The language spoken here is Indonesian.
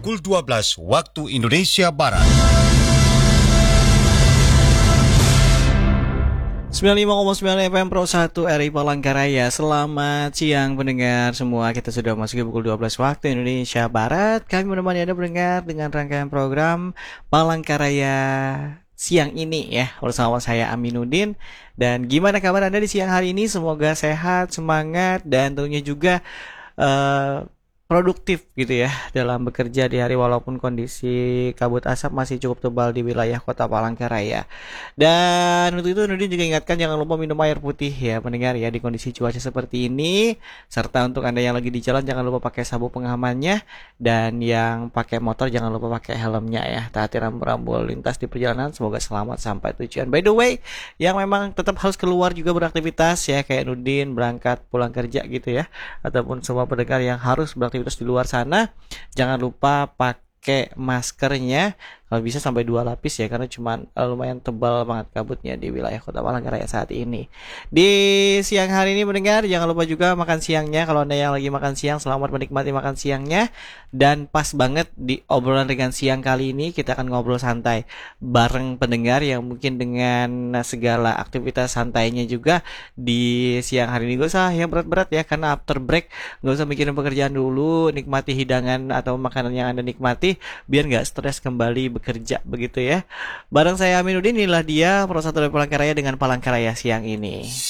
pukul 12 waktu Indonesia Barat. 95,9 FM Pro 1 RI Palangkaraya. Selamat siang pendengar semua. Kita sudah masuk ke pukul 12 waktu Indonesia Barat. Kami menemani Anda pendengar dengan rangkaian program Palangkaraya siang ini ya, bersama saya Aminuddin. Dan gimana kabar Anda di siang hari ini? Semoga sehat, semangat, dan tentunya juga produktif gitu ya dalam bekerja di hari walaupun kondisi kabut asap masih cukup tebal di wilayah kota Palangkaraya. Dan untuk itu Nudin juga ingatkan jangan lupa minum air putih ya pendengar ya di kondisi cuaca seperti ini. Serta untuk Anda yang lagi di jalan jangan lupa pakai sabuk pengamannya, dan yang pakai motor jangan lupa pakai helmnya ya. Taati rambu-rambu lintas di perjalanan, semoga selamat sampai tujuan. By the way, yang memang tetap harus keluar juga beraktivitas ya, kayak Nudin berangkat pulang kerja gitu ya, ataupun semua pendengar yang harus beraktivitas di luar sana, jangan lupa pakai maskernya, kalau bisa sampai 2 lapis ya, karena cuman lumayan tebal banget kabutnya di wilayah kota Palangkaraya saat ini. Di siang hari ini mendengar, jangan lupa juga makan siangnya. Kalau Anda yang lagi makan siang, selamat menikmati makan siangnya. Dan pas banget di obrolan ringan siang kali ini, kita akan ngobrol santai bareng pendengar yang mungkin dengan segala aktivitas santainya juga di siang hari ini. Gak usah yang berat-berat ya, karena after break gak usah mikirin pekerjaan dulu, nikmati hidangan atau makanan yang Anda nikmati biar gak stres kembali bekerja begitu ya. Bareng saya Aminuddin, inilah dia Pro 1 dari Palangkaraya dengan Palangkaraya siang ini.